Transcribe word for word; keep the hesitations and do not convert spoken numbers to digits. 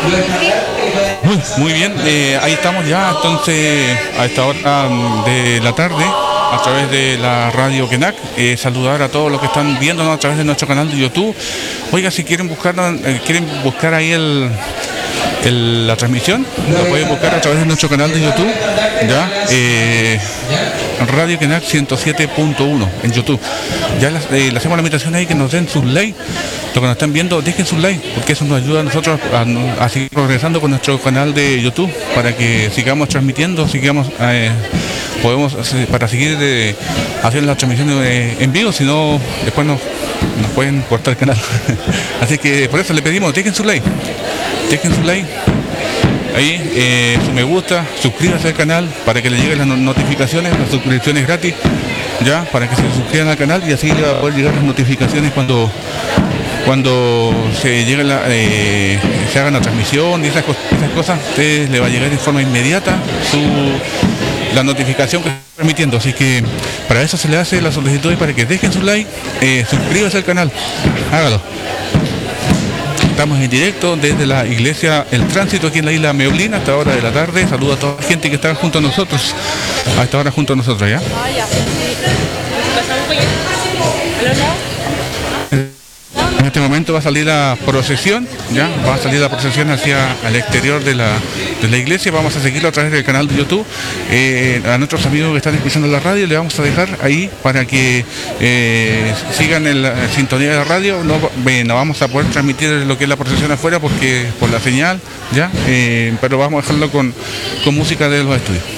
Muy, muy bien, eh, ahí estamos ya entonces a esta hora de la tarde a través de la radio Kenac. Eh, saludar a todos los que están viéndonos a través de nuestro canal de YouTube. Oiga, si quieren buscar, eh, quieren buscar ahí el, el, la transmisión, la pueden buscar a través de nuestro canal de YouTube, ya, eh, Radio Kenac ciento siete punto uno en YouTube. Ya les, eh, le hacemos la invitación ahí que nos den sus likes. Los que nos están viendo, dejen sus likes, porque eso nos ayuda a nosotros a, a seguir progresando con nuestro canal de YouTube, para que sigamos transmitiendo, sigamos, eh, podemos, para seguir eh, haciendo las transmisiones eh, en vivo, si no, después nos, nos pueden cortar el canal. Así que por eso le pedimos, dejen su like, dejen su like. Ahí, eh, su me gusta, suscríbase al canal para que le lleguen las notificaciones, las suscripciones gratis, ya, para que se suscriban al canal y así le va a poder llegar las notificaciones cuando cuando se llegue la, eh, se haga la transmisión y esas, esas cosas. A ustedes le va a llegar de forma inmediata su, la notificación que está transmitiendo, así que para eso se le hace la solicitud para que dejen su like, eh, suscríbase al canal, hágalo. Estamos en directo desde la iglesia El Tránsito aquí en la isla Meoblina a esta hora de la tarde. Saludo a toda la gente que está junto a nosotros, a esta hora junto a nosotros, ¿ya? En este momento va a salir la procesión, ya, va a salir la procesión hacia el exterior de la, de la iglesia. Vamos a seguirlo a través del canal de YouTube. Eh, a nuestros amigos que están escuchando la radio, le vamos a dejar ahí para que eh, sigan en la en sintonía de la radio. No, eh, no vamos a poder transmitir lo que es la procesión afuera porque por la señal, ya, eh, pero vamos a dejarlo con, con música de los estudios.